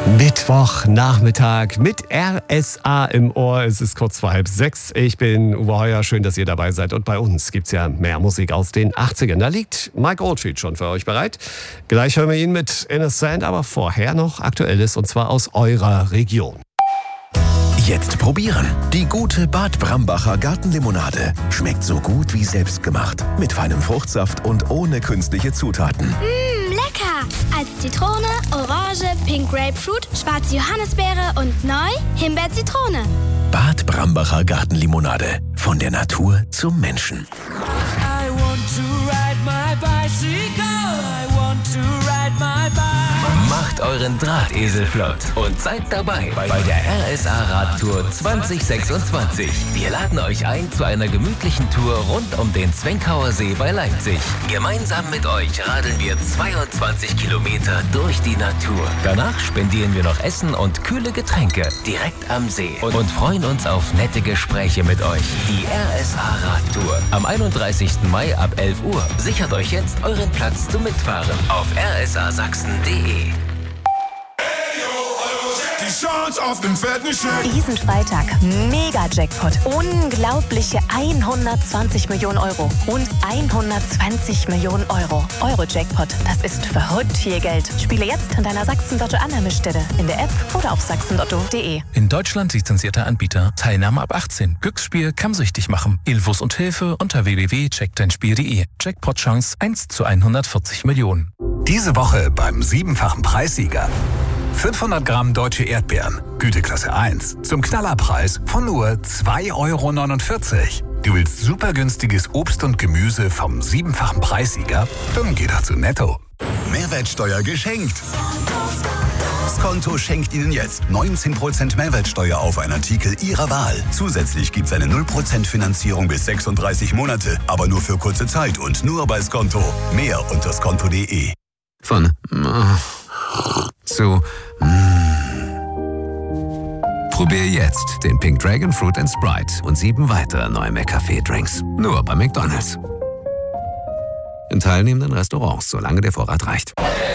Mittwochnachmittag mit RSA im Ohr. Es ist kurz vor 5:30. Ich bin Uwe Heuer. Schön, dass ihr dabei seid. Und bei uns gibt's ja mehr Musik aus den 80ern. Da liegt Mike Oldfield schon für euch bereit. Gleich hören wir ihn mit In a Sand, aber vorher noch Aktuelles und zwar aus eurer Region. Jetzt probieren. Die gute Bad Brambacher Gartenlimonade. Schmeckt so gut wie selbstgemacht. Mit feinem Fruchtsaft und ohne künstliche Zutaten. Lecker! Als Zitrone, Orange, Pink Grapefruit, schwarze Johannisbeere und neu Himbeer-Zitrone. Bad Brambacher Gartenlimonade. Von der Natur zum Menschen. I want to ride my bicycle. I want to ride my bike. Macht euren Drahtesel flott und seid dabei bei der RSA Radtour 2026. Wir laden euch ein zu einer gemütlichen Tour rund um den Zwenkauer See bei Leipzig. Gemeinsam mit euch radeln wir 22 Kilometer durch die Natur. Danach spendieren wir noch Essen und kühle Getränke direkt am See und freuen uns auf nette Gespräche mit euch. Die RSA Radtour am 31. Mai ab 11 Uhr. Sichert euch jetzt euren Platz zum Mitfahren auf rsasachsen.de. Die Chance auf den fetten Scheck. Diesen Freitag Mega-Jackpot. Unglaubliche 120 Millionen Euro und 120 Millionen Euro. Euro-Jackpot, das ist verrückt viel Geld. Spiele jetzt an deiner Sachsen-Lotto-Annahmestelle, in der App oder auf sachsenlotto.de. In Deutschland lizenzierter Anbieter. Teilnahme ab 18. Glücksspiel kann süchtig machen. Infos und Hilfe unter www.checkdeinspiel.de. Jackpot-Chance 1 zu 140 Millionen. Diese Woche beim 7-fachen Preissieger. 500 Gramm deutsche Erdbeeren, Güteklasse 1, zum Knallerpreis von nur 2,49 Euro. Du willst super günstiges Obst und Gemüse vom 7-fachen Preissieger? Dann geh doch zu Netto. Mehrwertsteuer geschenkt. Skonto schenkt Ihnen jetzt 19% Mehrwertsteuer auf einen Artikel Ihrer Wahl. Zusätzlich gibt's eine 0% Finanzierung bis 36 Monate, aber nur für kurze Zeit und nur bei Skonto. Mehr unter skonto.de. Von zu Probier jetzt den Pink Dragon Fruit and Sprite und 7 weitere neue McCafé-Drinks. Nur bei McDonald's. In teilnehmenden Restaurants, solange der Vorrat reicht.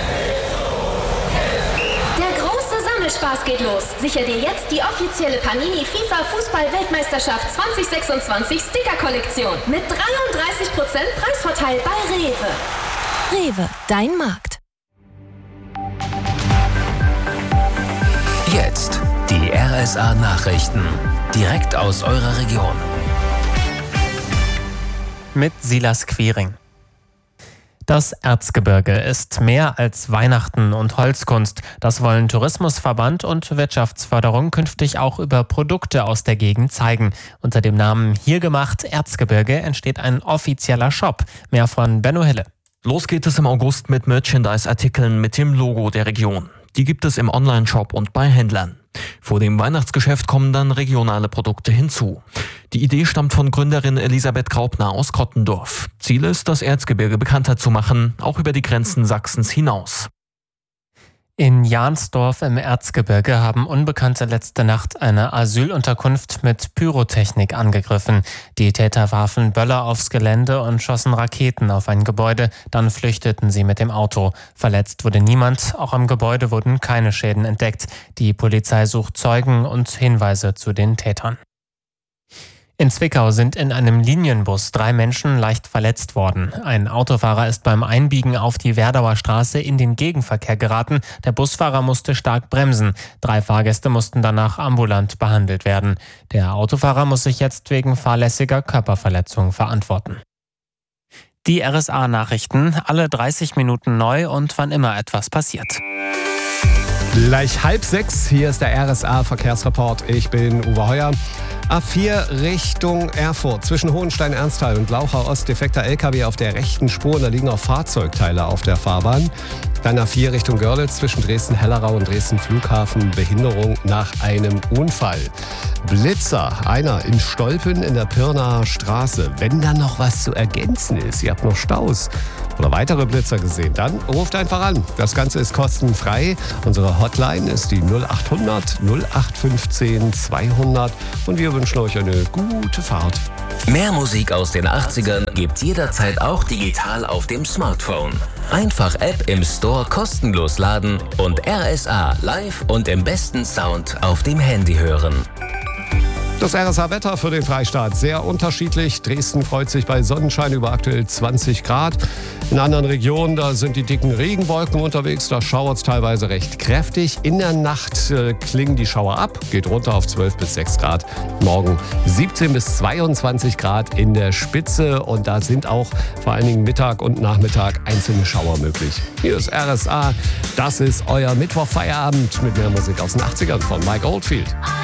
Der große Sammelspaß geht los. Sicher dir jetzt die offizielle Panini FIFA Fußball-Weltmeisterschaft 2026 Sticker-Kollektion mit 33% Preisvorteil bei Rewe. Rewe, dein Markt. Jetzt die RSA Nachrichten. Direkt aus eurer Region. Mit Silas Quiring. Das Erzgebirge ist mehr als Weihnachten und Holzkunst. Das wollen Tourismusverband und Wirtschaftsförderung künftig auch über Produkte aus der Gegend zeigen. Unter dem Namen Hier gemacht Erzgebirge entsteht ein offizieller Shop. Mehr von Benno Hille. Los geht es im August mit Merchandise-Artikeln mit dem Logo der Region. Die gibt es im Online-Shop und bei Händlern. Vor dem Weihnachtsgeschäft kommen dann regionale Produkte hinzu. Die Idee stammt von Gründerin Elisabeth Graupner aus Kottendorf. Ziel ist, das Erzgebirge bekannter zu machen, auch über die Grenzen Sachsens hinaus. In Jahnsdorf im Erzgebirge haben Unbekannte letzte Nacht eine Asylunterkunft mit Pyrotechnik angegriffen. Die Täter warfen Böller aufs Gelände und schossen Raketen auf ein Gebäude. Dann flüchteten sie mit dem Auto. Verletzt wurde niemand, auch am Gebäude wurden keine Schäden entdeckt. Die Polizei sucht Zeugen und Hinweise zu den Tätern. In Zwickau sind in einem Linienbus 3 Menschen leicht verletzt worden. Ein Autofahrer ist beim Einbiegen auf die Werdauer Straße in den Gegenverkehr geraten. Der Busfahrer musste stark bremsen. 3 Fahrgäste mussten danach ambulant behandelt werden. Der Autofahrer muss sich jetzt wegen fahrlässiger Körperverletzung verantworten. Die RSA-Nachrichten, alle 30 Minuten neu und wann immer etwas passiert. Gleich 5:30, hier ist der RSA-Verkehrsreport. Ich bin Uwe Heuer. A4 Richtung Erfurt, zwischen Hohenstein-Ernsthal und Glauchau Ost, defekter LKW auf der rechten Spur, da liegen auch Fahrzeugteile auf der Fahrbahn. Dann A4 Richtung Görlitz, zwischen Dresden-Hellerau und Dresden-Flughafen, Behinderung nach einem Unfall. Blitzer, einer in Stolpen in der Pirnaer Straße. Wenn da noch was zu ergänzen ist, ihr habt noch Staus oder weitere Blitzer gesehen, dann ruft einfach an. Das Ganze ist kostenfrei. Unsere Hotline ist die 0800 0815 200 und wir wünschen euch eine gute Fahrt. Mehr Musik aus den 80ern gibt's jederzeit auch digital auf dem Smartphone. Einfach App im Store kostenlos laden und RSA live und im besten Sound auf dem Handy hören. Das RSA-Wetter für den Freistaat sehr unterschiedlich. Dresden freut sich bei Sonnenschein über aktuell 20 Grad. In anderen Regionen, da sind die dicken Regenwolken unterwegs. Da schauert es teilweise recht kräftig. In der Nacht klingen die Schauer ab. Geht runter auf 12 bis 6 Grad. Morgen 17 bis 22 Grad in der Spitze. Und da sind auch vor allen Dingen Mittag und Nachmittag einzelne Schauer möglich. Hier ist RSA. Das ist euer Mittwochfeierabend mit mehr Musik aus den 80ern von Mike Oldfield.